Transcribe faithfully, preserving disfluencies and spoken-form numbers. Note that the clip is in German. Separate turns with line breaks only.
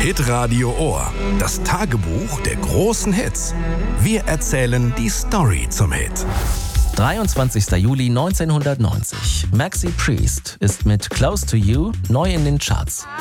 Hitradio Ohr, das Tagebuch der großen Hits. Wir erzählen die Story zum Hit.
dreiundzwanzigster Juli neunzehnhundertneunzig. Maxi Priest ist mit Close to You neu in den Charts.